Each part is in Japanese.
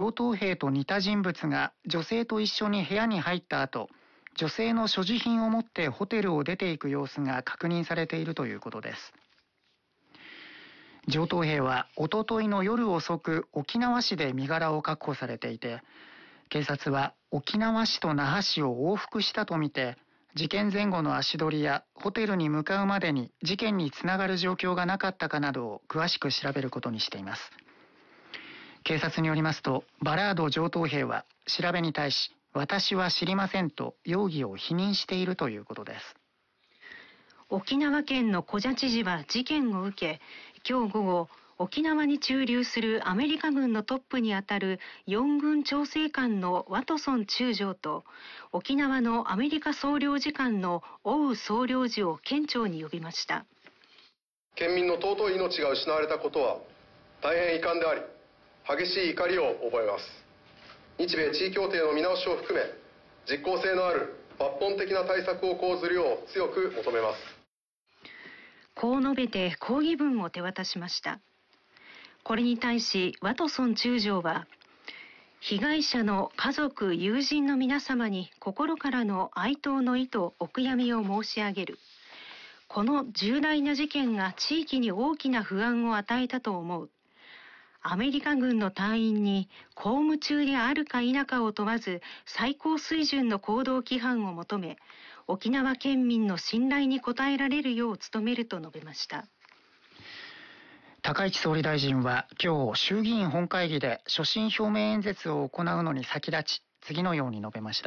上等兵と似た人物が女性と一緒に部屋に入った後、女性の所持品を持ってホテルを出ていく様子が確認されているということです。上等兵はおとといの夜遅く沖縄市で身柄を確保されていて、警察は沖縄市と那覇市を往復したとみて、事件前後の足取りやホテルに向かうまでに事件につながる状況がなかったかなどを詳しく調べることにしています。警察によりますと、バラード上等兵は調べに対し、私は知りませんと容疑を否認しているということです。 沖縄県の古謝知事は事件を受け、今日午後、沖縄に駐留するアメリカ軍のトップにあたる4軍調整官のワトソン中将と、沖縄のアメリカ総領事館のオウ総領事を県庁に呼びました。 県民の尊い命が失われたことは大変遺憾であり、激しい怒りを覚えます。日米地位協定の見直しを含め、実効性のある抜本的な対策を講ずるよう強く求めます。 こう述べて抗議文を手渡しました。これに対しワトソン中将は、被害者の家族・友人の皆様に心からの哀悼の意とお悔やみを申し上げる。この重大な事件が地域に大きな不安を与えたと思う。アメリカ軍の隊員に公務中であるか否かを問わず最高水準の行動規範を求め、沖縄県民の信頼に応えられるよう努めると述べました。 高市総理大臣は今日衆議院本会議で所信表明演説を行うのに先立ち、次のように述べました。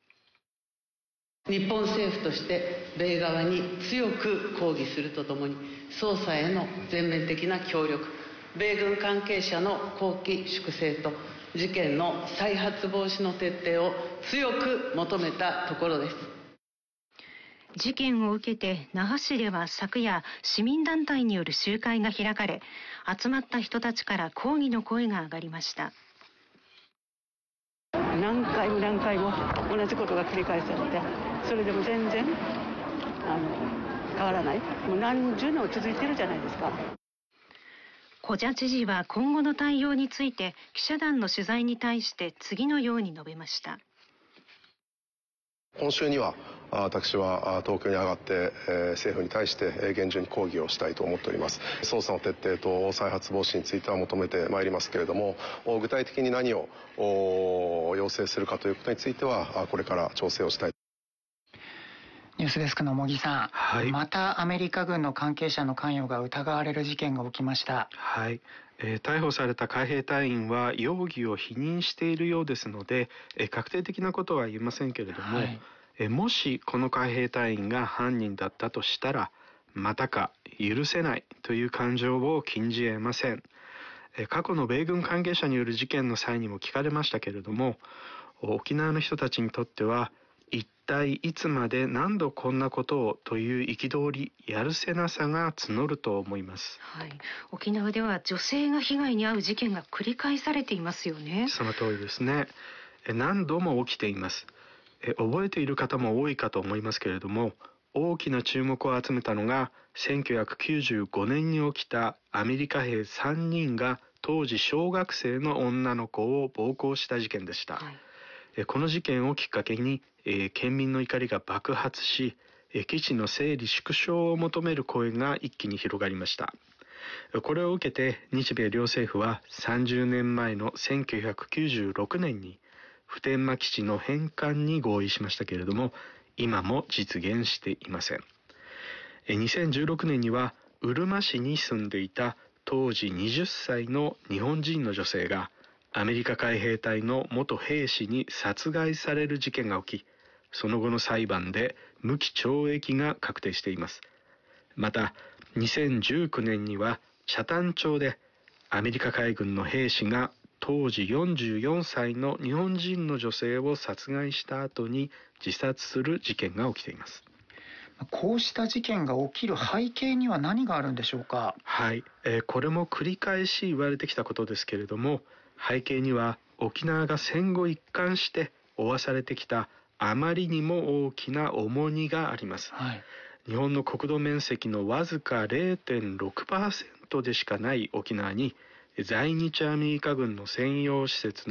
日本政府として米側に強く抗議するとともに、捜査への全面的な協力、米軍関係者の綱紀粛正と事件の再発防止の徹底を強く求めたところです。 事件を受けて那覇市では昨夜、市民団体による集会が開かれ、集まった人たちから抗議の声が上がりました。 何回も同じことが繰り返されて、それでも全然変わらない。もう何十年も続いてるじゃないですか。 古謝知事は今後の対応について記者団の取材に対して次のように述べました。 今週には私は東京に上がって政府に対して厳重に抗議をしたいと思っております。捜査の徹底と再発防止については求めてまいりますけれども、具体的に何を要請するかということについてはこれから調整をしたい。 ニュースデスクの茂木さん、 はい、 またアメリカ軍の関係者の関与が疑われる事件が起きました。 はい、逮捕された海兵隊員は容疑を否認しているようですので、確定的なことは言えませんけれども、 はい、 もしこの海兵隊員が犯人だったとしたら、またか許せないという感情を禁じ得ません。過去の米軍関係者による事件の際にも聞かれましたけれども、沖縄の人たちにとっては一体いつまで何度こんなことをという憤り、やるせなさが募ると思います。 はい、沖縄では女性が被害に遭う事件が繰り返されていますよね。 その通りですね。何度も起きています。覚えている方も多いかと思いますけれども、大きな注目を集めたのが1995年に起きたアメリカ兵3人が当時小学生の女の子を暴行した事件でした。はい、この事件をきっかけに、県民の怒りが爆発し、基地の整理縮小を求める声が一気に広がりました。これを受けて日米両政府は30年前の1996年に普天間基地の返還に合意しましたけれども、今も実現していません。2016年にはうるま市に住んでいた当時20歳の日本人の女性がアメリカ海兵隊の元兵士に殺害される事件が起き、その後の裁判で無期懲役が確定しています。また2019年には北谷町でアメリカ海軍の兵士が当時44歳の日本人の女性を殺害した後に自殺する事件が起きています。 こうした事件が起きる背景には何があるんでしょうか。 はい、これも繰り返し言われてきたことですけれども、背景には沖縄が戦後一貫して負わされてきたあまりにも大きな重荷があります。 はい、 日本の国土面積のわずか 0.6% でしかない沖縄に在日アメリカ軍の専用施設